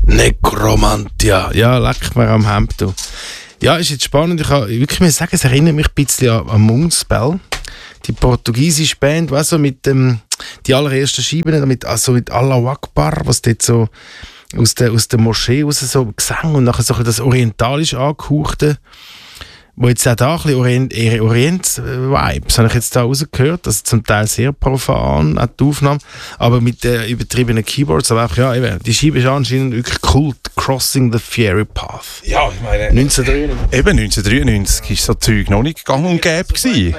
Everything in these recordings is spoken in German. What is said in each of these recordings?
Necromantia. Ja, leck mir am Hemd. Du. Ja, ist jetzt spannend. Ich kann wirklich sagen, es erinnert mich ein bisschen an Moonspell. Die portugiesische Band, weißt du, mit die allerersten Scheiben, mit Allahu Akbar, was dort so aus der Moschee raus so Gesang und nachher so das orientalisch angehauchte, wo jetzt auch da ein bisschen Orient-Vibes, habe ich jetzt da rausgehört, also zum Teil sehr profan, auch die Aufnahme, aber mit übertriebenen Keyboards, aber auch, ja, eben, die Scheibe ist anscheinend wirklich Kult, Crossing the Fiery Path. Ja, ich meine... 1993. Eben, 1993 war so Zeug noch nicht gang und gäbe gewesen.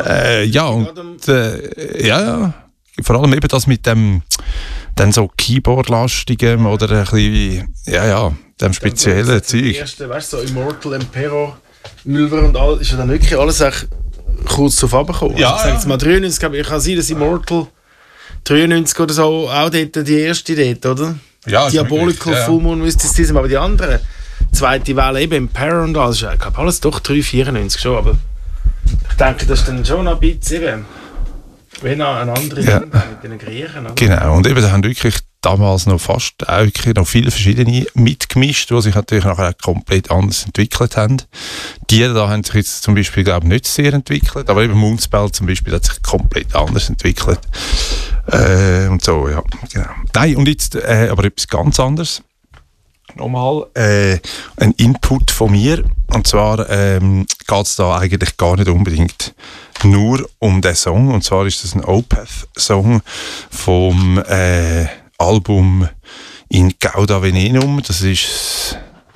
Ja, vor allem eben das mit dem dann so Keyboard-lastigem oder ein bisschen, dem speziellen Zeug. Die erste, weißt du, so Immortal, Emperor, Ulver und all, ist ja dann wirklich alles kurz darauf runtergekommen. Ja, also ich sage jetzt mal 93, ich kann sein, dass Immortal 93 oder so auch dort die erste dort, oder? Ja, Diabolical Full Moon müsste es sein, aber die anderen, zweite Welle, eben Emperor und alles, ich glaube alles doch 394 schon, aber ich denke, das ist dann schon ein bisschen eben, wie noch eine andere mit den Griechen. Oder? Genau, und eben, da haben wirklich damals noch fast auch wirklich noch viele verschiedene mitgemischt, die sich natürlich nachher auch komplett anders entwickelt haben. Die da haben sich jetzt zum Beispiel, glaube ich, nicht sehr entwickelt, aber eben Moonspell zum Beispiel hat sich komplett anders entwickelt. Und so, ja, genau. Nein, und jetzt aber etwas ganz anderes. Nochmal ein Input von mir, und zwar geht es da eigentlich gar nicht unbedingt nur um den Song, und zwar ist das ein Opeth-Song vom Album In Gauda Venenum. Das ist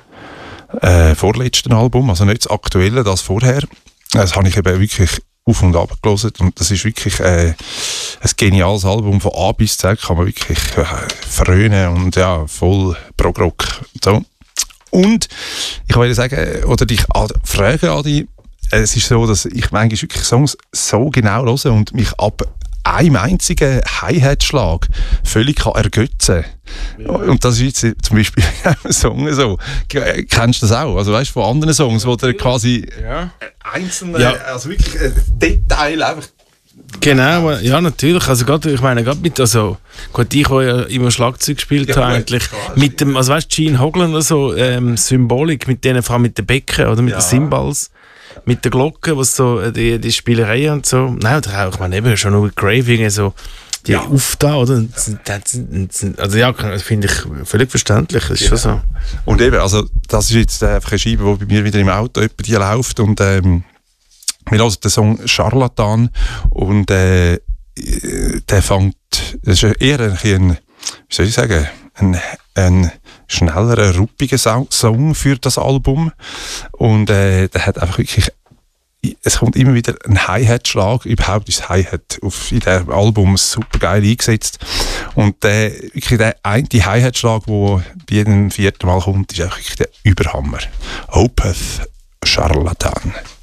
das vorletzte Album, also nicht das aktuelle, das vorher. Das habe ich eben wirklich auf und ab gelesen und das ist wirklich ein geniales Album von A bis Z, kann man wirklich frönen und ja, voll Prog-Rock und so. Und ich wollte sagen, oder dich fragen, Adi, es ist so, dass ich manchmal wirklich Songs so genau höre und mich ab einem einzigen Hi-Hat-Schlag völlig ergötzen kann. Ja. Und das ist jetzt zum Beispiel ein Song so. Kennst du das auch? Also weißt du, von anderen Songs, wo der quasi einzelne, also wirklich ein Detail einfach. Genau, ja, natürlich. Also gerade, ich meine, gerade mit, also, gut, ich, der ja immer Schlagzeug gespielt habe, eigentlich, mit dem, also weißt du, Gene Hoglan oder so, Symbolik, mit denen, vor allem mit den Becken oder mit den Cymbals, mit der Glocke, was so, die Spielerei und so. Nein, oder auch, ich meine, eben schon nur mit Graving, so, die aufda, oder? Also ja, finde ich völlig verständlich, das ist schon so. Und eben, also, das ist jetzt einfach eine Scheibe, die bei mir wieder im Auto die läuft und, wir hören den Song Charlatan und der fängt, das ist eher ein wie soll ich sagen, ein schnellerer, ruppiger Song für das Album und der hat einfach wirklich, es kommt immer wieder ein Hi-Hat-Schlag, überhaupt ist Hi-Hat in diesem Album super geil eingesetzt und wirklich der eine Hi-Hat-Schlag, der bei jedem vierten Mal kommt, ist einfach wirklich der Überhammer. Opeth Charlatan.